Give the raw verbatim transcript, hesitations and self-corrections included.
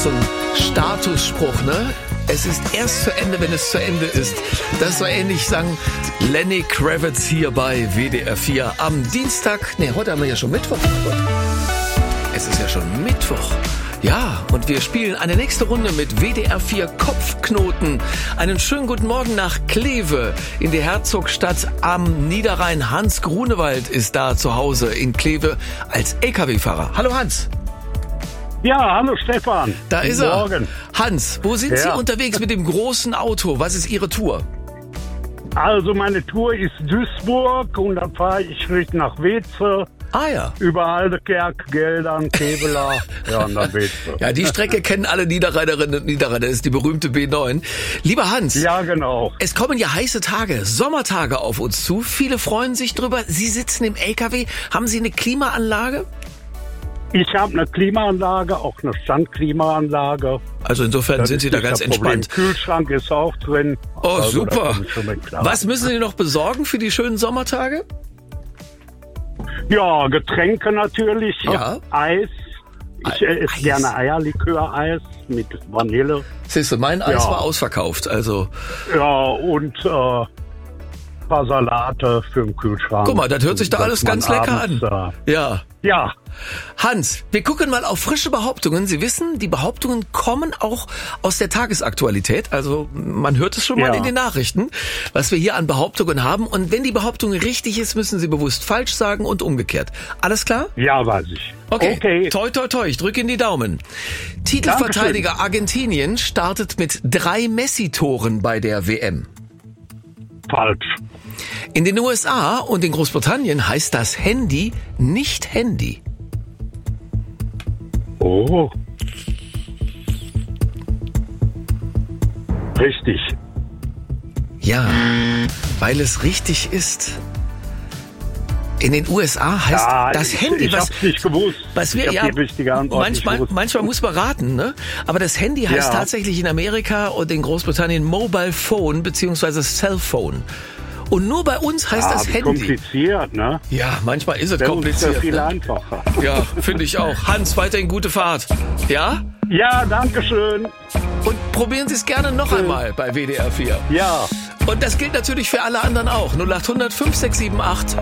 so ein Statusspruch, ne? Es ist erst zu Ende, wenn es zu Ende ist. Das soll ähnlich sagen Lenny Kravitz hier bei W D R vier am Dienstag. Ne, heute haben wir ja schon Mittwoch. Es ist ja schon Mittwoch. Ja, und wir spielen eine nächste Runde mit W D R vier Kopfknoten. Einen schönen guten Morgen nach Kleve in die Herzogstadt am Niederrhein. Hans Grunewald ist da zu Hause in Kleve als L K W-Fahrer. Hallo Hans. Ja, hallo Stefan. Da ist er. Morgen. Hans, wo sind ja. Sie unterwegs mit dem großen Auto? Was ist Ihre Tour? Also meine Tour ist Duisburg und dann fahre ich Richtung nach Weze. Ah ja. Über Aldekerk, Geldern, Kevela, ja, und dann Weze. Ja, die Strecke kennen alle Niederrheinerinnen und Niederrheiner. Das ist die berühmte B neun. Lieber Hans. Ja, genau. Es kommen ja heiße Tage, Sommertage auf uns zu. Viele freuen sich drüber. Sie sitzen im L K W. Haben Sie eine Klimaanlage? Ich habe eine Klimaanlage, auch eine Standklimaanlage. Also insofern das sind Sie da ganz entspannt. Der Kühlschrank ist auch drin. Oh, also super. Was müssen Sie noch besorgen für die schönen Sommertage? Ja, Getränke natürlich. Ja. Eis. Ich esse gerne Eierlikör-Eis mit Vanille. Siehst du, mein Eis ja. war ausverkauft. Also. Ja, und äh, ein paar Salate für den Kühlschrank. Guck mal, das hört sich da alles ganz lecker abends, an. Äh, ja. Ja. Hans, wir gucken mal auf frische Behauptungen. Sie wissen, die Behauptungen kommen auch aus der Tagesaktualität. Also man hört es schon mal ja. in den Nachrichten, was wir hier an Behauptungen haben. Und wenn die Behauptung richtig ist, müssen Sie bewusst falsch sagen und umgekehrt. Alles klar? Ja, weiß ich. Okay, okay. toi toi toi, ich drücke in die Daumen. Titelverteidiger Dankeschön. Argentinien startet mit drei Messi-Toren bei der W M. Falsch. In den U S A und in Großbritannien heißt das Handy nicht Handy. Oh. Richtig. Ja, weil es richtig ist. In den U S A heißt ja, das ich, Handy, ich was, hab's nicht gewusst. was wir ich ja die richtige Antwort manchmal, nicht manchmal muss man raten, ne? Aber das Handy heißt ja. tatsächlich in Amerika und in Großbritannien Mobile Phone beziehungsweise Cellphone. Und nur bei uns heißt ja, das Handy. Kompliziert, ne? Ja, manchmal ist es Bei kompliziert. Uns ist ja viel ne? einfacher. Ja, finde ich auch. Hans, weiterhin gute Fahrt. Ja? Ja, danke schön. Und probieren Sie es gerne noch Schön. einmal bei W D R vier. Ja. Und das gilt natürlich für alle anderen auch. null acht hundert fünf sechs sieben acht